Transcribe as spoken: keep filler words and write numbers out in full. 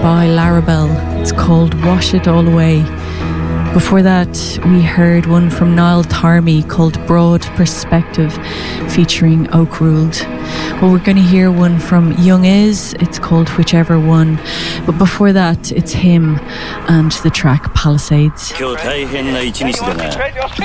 by Larabelle. It's called Wash It All Away. Before that, we heard one from Niall Tarmy called Broad Perspective, featuring Oak Ruled. Well, we're going to hear one from Young Is. It's called Whichever One. But before that, it's him and the track Palisades.